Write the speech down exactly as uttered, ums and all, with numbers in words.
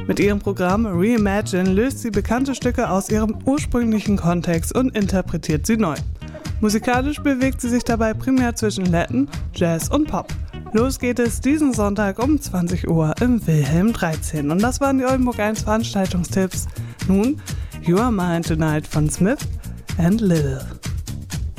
Mit ihrem Programm Reimagine löst sie bekannte Stücke aus ihrem ursprünglichen Kontext und interpretiert sie neu. Musikalisch bewegt sie sich dabei primär zwischen Latin, Jazz und Pop. Los geht es diesen Sonntag um zwanzig Uhr im Wilhelm dreizehn. Und das waren die Oldenburg eins Veranstaltungstipps. Nun, You Are Mine Tonight von Smith and Lil.